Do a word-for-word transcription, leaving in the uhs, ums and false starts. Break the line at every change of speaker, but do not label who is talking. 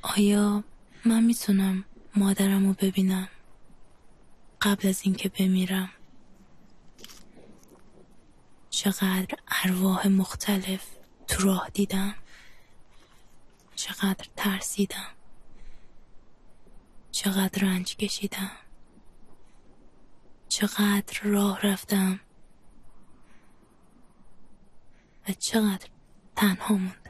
آیا من میتونم مادرم رو ببینم قبل از اینکه بمیرم؟ چقدر ارواح مختلف تو راه دیدم، چقدر ترسیدم، چقدر رنج کشیدم، چقدر راه رفتم و چقدر تنها موندم.